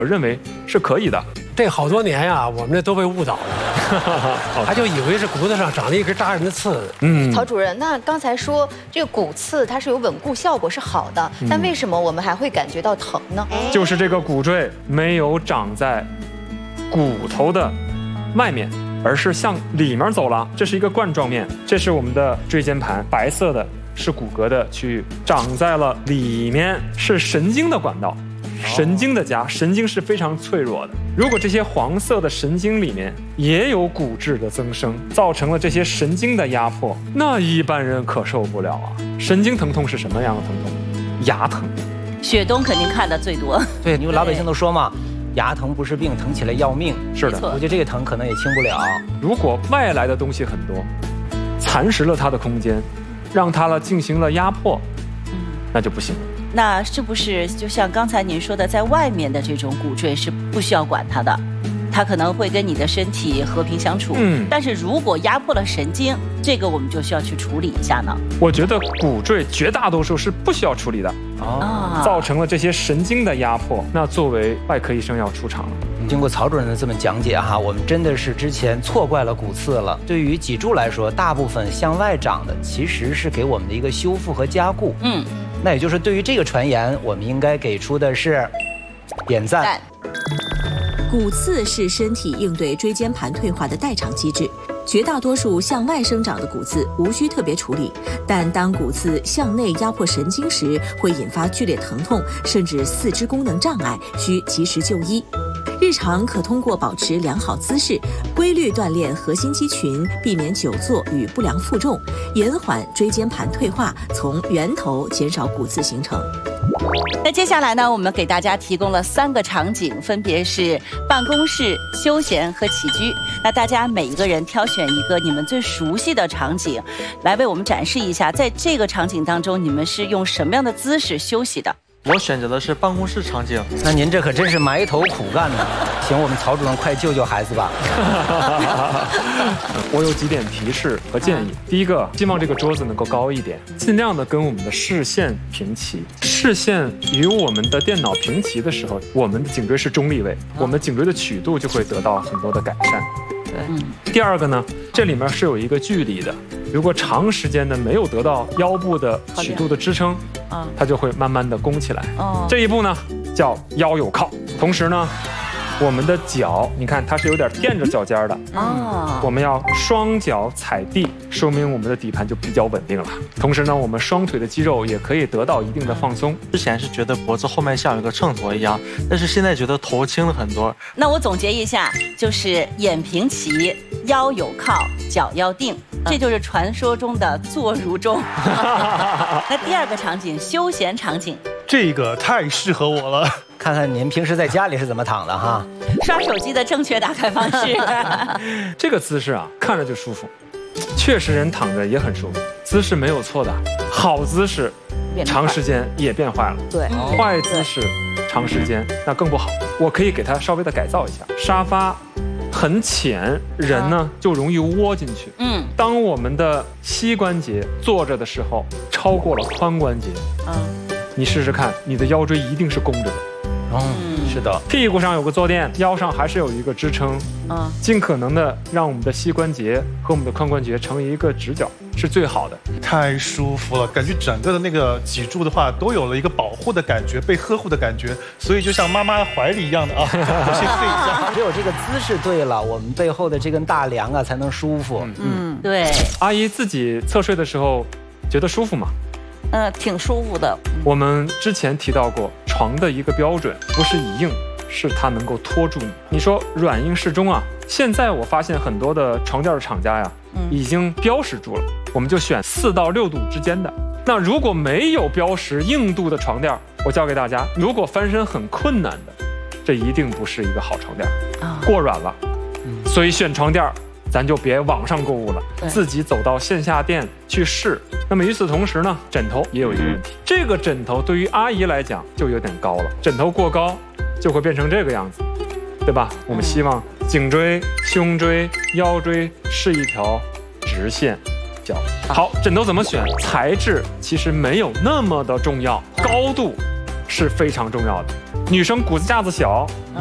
我认为是可以的。 这好多年呀，我们这都被误导了，他就以为是骨头上长了一根扎人的刺。 曹主任，那刚才说这个骨刺它是有稳固效果，是好的，但为什么我们还会感觉到疼呢？ 就是这个骨赘没有长在骨头的外面，而是向里面走了。这是一个冠状面，这是我们的椎间盘，白色的是骨骼的区域，长在了里面，是神经的管道。神经的家，神经是非常脆弱的。如果这些黄色的神经里面也有骨质的增生，造成了这些神经的压迫，那一般人可受不了啊！神经疼痛是什么样的疼痛？牙疼。 雪冬肯定看的最多。 对，因为老百姓都说嘛，牙疼不是病，疼起来要命。 是的， 估计这个疼可能也轻不了。 如果外来的东西很多，蚕食了它的空间，让它进行了压迫，那就不行了。 那是不是就像刚才您说的，在外面的这种骨赘是不需要管它的，它可能会跟你的身体和平相处。但是如果压迫了神经，这个我们就需要去处理一下呢。 我觉得骨赘绝大多数是不需要处理的。造成了这些神经的压迫，那作为外科医生要出场了。 经过曹主任的这么讲解哈，我们真的是之前错怪了骨刺了。对于脊柱来说，大部分向外长的其实是给我们的一个修复和加固。那也就是对于这个传言，我们应该给出的是点赞。 骨刺是身体应对椎间盘退化的代偿机制，绝大多数向外生长的骨刺无需特别处理，但当骨刺向内压迫神经时，会引发剧烈疼痛，甚至四肢功能障碍，需及时就医。日常可通过保持良好姿势，规律锻炼核心肌群，避免久坐与不良负重，延缓椎间盘退化，从源头减少骨刺形成。 那接下来呢，我们给大家提供了3个场景，分别是办公室、休闲和起居。那大家每一个人挑选一个你们最熟悉的场景，来为我们展示一下，在这个场景当中，你们是用什么样的姿势休息的？ 我选择的是办公室场景。 那您这可真是埋头苦干呢。请我们曹主任快救救孩子吧。 我有几点提示和建议。第一个，希望这个桌子能够高一点，尽量的跟我们的视线平齐。视线与我们的电脑平齐的时候，我们的颈椎是中立位，我们颈椎的曲度就会得到很多的改善。第二个呢，这里面是有一个距离的，如果长时间的没有得到腰部的曲度的支撑，它就会慢慢的弓起来。这一步呢叫腰有靠，同时呢，我们的脚，你看它是有点垫着脚尖的。我们要双脚踩地，说明我们的底盘就比较稳定了。同时呢，我们双腿的肌肉也可以得到一定的放松。 之前是觉得脖子后面像有一个秤砣一样，但是现在觉得头轻了很多。 那我总结一下，就是眼平齐，腰有靠，脚要定。这就是传说中的坐如钟。那第2个场景，休闲场景， 这个太适合我了。 看看您平时在家里是怎么躺的哈？ 刷手机的正确打开方式。 这个姿势啊，看着就舒服，确实人躺着也很舒服，姿势没有错的。好姿势，长时间也变坏了。 对， 坏姿势，长时间那更不好。我可以给它稍微的改造一下，沙发很浅，人呢就容易窝进去。当我们的膝关节坐着的时候超过了髋关节，你试试看，你的腰椎一定是弓着的。 是的， 屁股上有个坐垫，腰上还是有一个支撑。尽可能的让我们的膝关节和我们的髋关节成一个直角，是最好的。 太舒服了，感觉整个的那个脊柱的话都有了一个保护的感觉，被呵护的感觉，所以就像妈妈怀里一样的啊。我先睡一下。 只有这个姿势对了，我们背后的这根大梁啊才能舒服。 对。 阿姨自己侧睡的时候觉得舒服吗？ 挺舒服的。 我们之前提到过，床的一个标准不是以硬，是它能够拖住你。你说软硬适中啊，现在我发现很多的床垫的厂家呀，已经标识住了，我们就选4到6度之间的。那如果没有标识硬度的床垫，我教给大家，如果翻身很困难的，这一定不是一个好床垫，过软了。所以选床垫，咱就别网上购物了，自己走到线下店去试。那么与此同时呢，枕头也有一个问题，这个枕头对于阿姨来讲就有点高了，枕头过高就会变成这个样子，对吧？我们希望颈椎、胸椎、腰椎是一条直线。好，枕头怎么选？材质其实没有那么的重要，高度是非常重要的。 女生骨架子小。